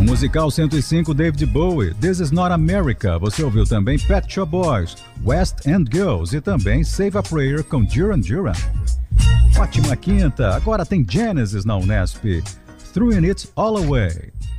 Musical 105, David Bowie, This Is Not America. Você ouviu também Pet Shop Boys, West End Girls e também Save a Prayer com Duran Duran. Ótima quinta, agora tem Genesis na Unesp, Throwing It All Away.